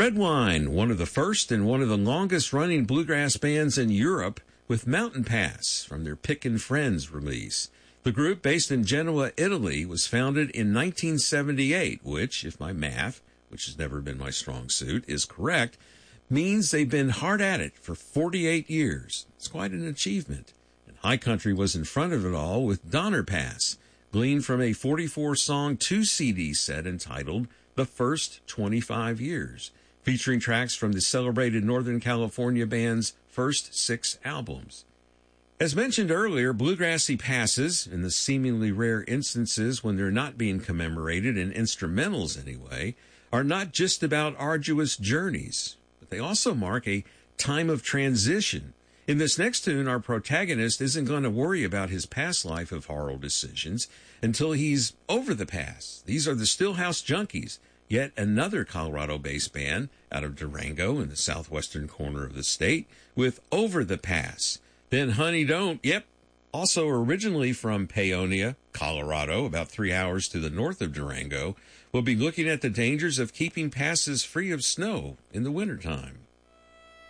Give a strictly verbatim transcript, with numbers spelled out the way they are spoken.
Redwine, one of the first and one of the longest-running bluegrass bands in Europe, with Mountain Pass from their Pickin' Friends release. The group, based in Genoa, Italy, was founded in nineteen seventy-eight, which, if my math, which has never been my strong suit, is correct, means they've been hard at it for forty-eight years. It's quite an achievement. And High Country was in front of it all with Donner Pass, gleaned from a forty-four song two-C D set entitled The First twenty-five Years, featuring tracks from the celebrated Northern California band's first six albums. As mentioned earlier, bluegrassy passes, in the seemingly rare instances when they're not being commemorated, in instrumentals anyway, are not just about arduous journeys, but they also mark a time of transition. In this next tune, our protagonist isn't going to worry about his past life of horrible decisions until he's over the past. These are the Stillhouse Junkies, yet another Colorado-based band out of Durango in the southwestern corner of the state, with Over the Pass. Then Honey Don't, yep, also originally from Paonia, Colorado, about three hours to the north of Durango, will be looking at the dangers of keeping passes free of snow in the wintertime.